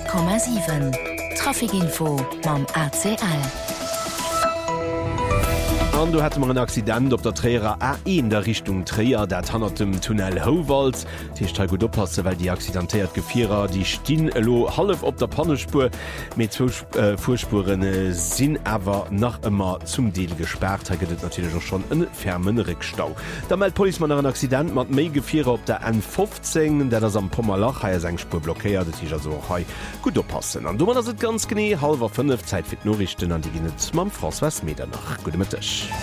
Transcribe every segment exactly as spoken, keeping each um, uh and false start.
Komma sieben. Trafikinfo mam A C L. Und du hatte man ein Accident op der Träger A eins der Richtung Trier, dat hanner dem Tunnel Howald. Die Strecke gut oppassen, weil die accidentiert Gefierer, die stehen lo half op der Pannespur mit zwei äh, Vorspuren äh, sind aber nach immer zum Deal gesperrt. Da gibt es natürlich auch schon einen fermen Rückstau. Da meldet Polizei man nach einem Accident mit mehr Gefierer op der N fünfzehn, der das am Pommerlach hier seine Spur blockiert. Das ist also auch gut oppassen. Und du man das ganz genau halber fünf Zeit für die Nachrichten an die gehen jetzt mit François Meder nach. Guten Mittag.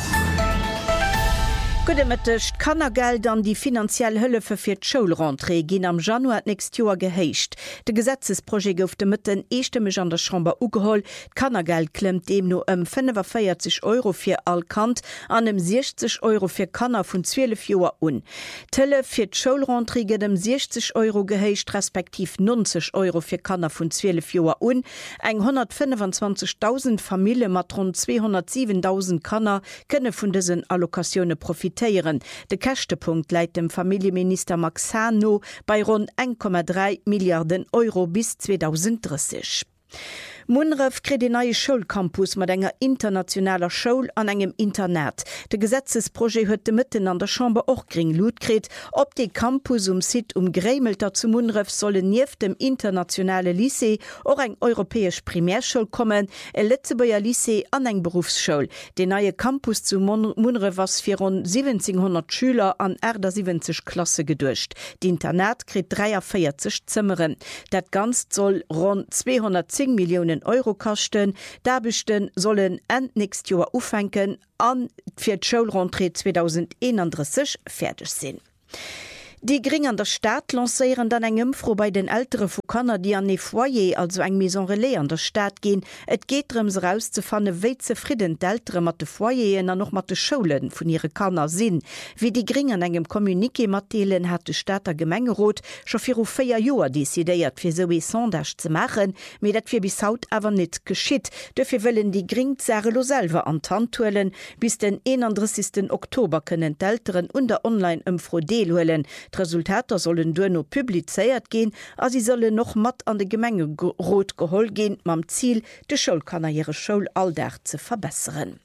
Gudemëttecht Kannergeld an die finanziell Hëllefe fir d'Schulrentrée ginn am Januar nächst Joer gehéicht. De Gesetzesprojekt gouf de Mëtten eestemmech an der Chamber ugeholl. Kannergeld klemmt dem no ëm fünfundvierzig Euro fir all Kant an em sechzig Euro fir Kanner vun zwölf Joer un. Tëlle fir d'Schulrentrée gët dem sechzig Euro gehéicht respektiv neunzig Euro fir Kanner vun zwölf Joer un. Eng hundertfünfundzwanzigtausend Familie mat rund zweihundertsiebentausend Kanner kënne vun dësen Allokationune profitieren. De Kächtepunkt leiit dem Familienminister Max Hano bei rund eins Komma drei Milliarden Euro bis zweitausenddreißig. Munref krit den neue Schulcampus mat enger internationaler Schul an engem Internet. De Gesetzesprojekt huet de Mitten an der Chamber och gering Lut krit, ob de Campus um Sit um Grämelter zu Munref sollen nief dem internationale Lycée or eng europäesch Primärschule kommen, e Letzebauer Lycée an eng Berufsschule. De neue Campus zu Munref was fir rund siebzehnhundert Schüler an Äder siebzig Klasse gedurcht. Die Internet krit vierzig Zimmeren. Dat ganz soll rund zweihundertzehn Millionen Euro kachten, dabechten sollen end nächst Joer ufenken an fir d'Schulrentrée zweitausendeinunddreißig fertig sinn. Die Gring an der Stadt lancieren dann eng Impfro bei den ältere Fukanner, die an e Foyer, also eng Maison Relais an der Stadt gehen. Et geht drums rauszufanne, wie zufrieden d'ältere mat de Foyeren an noch mat de Schulen von ihre Kanner sinn. Wie die Gring an engem Kommuniké matelen hat de Stadter Gemengerot schon vier vier Joer desideiert fir so Sondage zu machen, mir dat fir bis haut aber net geschitt. Dafür wollen die Gring Sarelo selber an Tantuellen bis den einunddreißigsten Oktober können d'älteren und der Online-Impfro deelhuelen. Resultater sollen duno publizeiert gehen, as sie sollen noch mat an de Gemenge rot gehol gehen, mam Ziel, de Schulkanner ihre Schul alldach zu verbessern.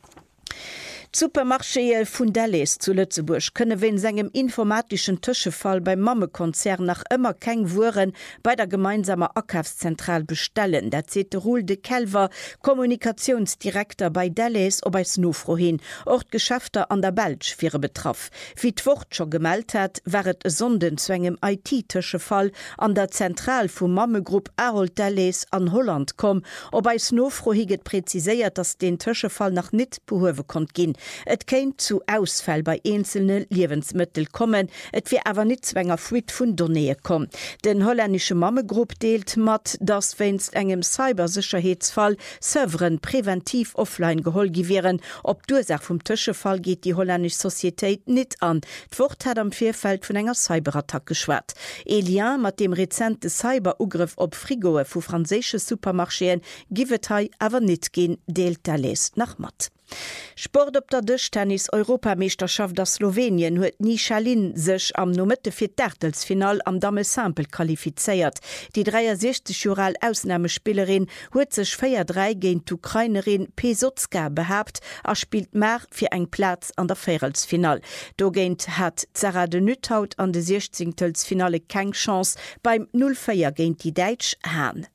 Supermarché vun Dalles zu Lützeburg könne wen segem informatischen Tischefall beim Mammekonzern nach immer keng Wuren bei der gemeinsamer Akkaufszentral bestellen. Der zete Ruhl de Kelver, Kommunikationsdirektor bei Dalles ob bei Snufro hin, Ortgeschäfter an der Belsch fir betraff. Wie d'Wort schon gemeldet hat, wäret sonden zu engem I T-Tischefall an der Zentral vu Mammegruppe Arold Dalles an Holland kom, ob bei Snufro higet präziséiert, dass den Tischefall nach nit behowe konnt gin. Et kéint zu Ausfall bei einzelne Lebensmittel kommen, et wie awer net zwänger Fuit vun Donée kom. Den holländsche Mammegruppe deelt mat, dass wennst engem Cybersicherheitsfall Serveren präventiv offline geholgi wären. Ob Dursach vom Tischefall geht die holländsche Societät net an. D'Wort hat am Vierfeld vun enger Cyberattack geschwert. Elien mat dem rezente Cyberugriff op Frigoe vu franzésche Supermarscheen givet hei awer net gin deelt der lest nach mat. Sport op der Dëchtennis-Europameisterschaft der Slowenien huet Nichalin sech am Nomette fir d'Ärtelsfinal am Dame Sample qualifizeiert. Die dreiundsechzig Jural Ausnahmespielerin huet sech vier drei géint d'Ukrainerin Pesotska behabt, er spielt mer fir eng Platz an der Vierelsfinal. Do géint hat Zara de Nüthaut an de sechzehntelfinale keng Chance beim null vier géint die Deitsch Hahn.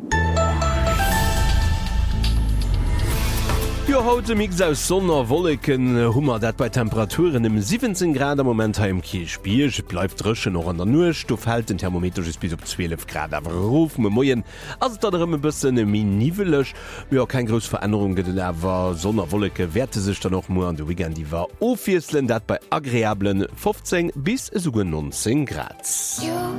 Ja, heute mix aus Sonne, Wolken, Hummer, dat bei Temperaturen im siebzehn Grad am Moment im Kielspiel. Bleibt drschen noch an der Nucht, du fällt den Thermometer bis auf zwölf Grad. Aber ruf mir moin, also da drin ein bisschen nivelisch. Ja, keine große Veränderung, aber Sonne, Wolken, werte sich dann noch mal an der Weekend, die war aufwärtsend, dat bei agreablen fünfzehn bis sogar neunzehn Grad.